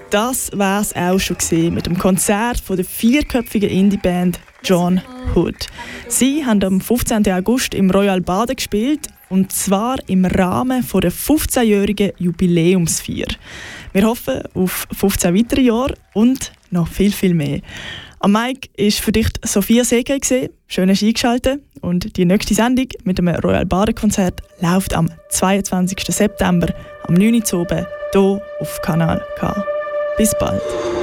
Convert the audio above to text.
das war es auch schon gewesen mit dem Konzert von der vierköpfigen Indie-Band John Hood. Sie haben am 15. August im Royal Baden gespielt, und zwar im Rahmen der 15-jährigen Jubiläumsfeier. Wir hoffen auf 15 weitere Jahre und noch viel, viel mehr. Am Mic war für dich Sophia Segre. Schön, dass du eingeschaltet. Und die nächste Sendung mit dem Royal Baden Konzert läuft am 22. September am 9. Uhr oben hier auf Kanal K. Bis bald.